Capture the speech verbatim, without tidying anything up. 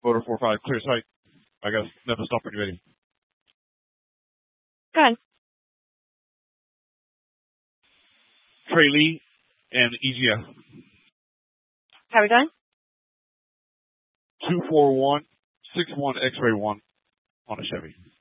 Motor four five, clear sight. I got never stop when you're ready. Go ahead. Trey Lee and E G F. How are we doing? two four one six one X-ray one on a Chevy.